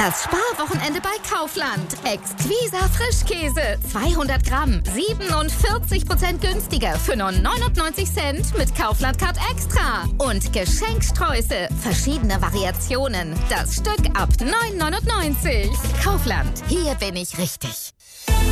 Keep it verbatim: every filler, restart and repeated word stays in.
Das Sparwochenende bei Kaufland. Exquisa Frischkäse. zweihundert Gramm. siebenundvierzig Prozent günstiger für nur neunundneunzig Cent mit Kaufland Card Extra. Und Geschenksträuße. Verschiedene Variationen. Das Stück ab neun neunundneunzig. Kaufland. Hier bin ich richtig.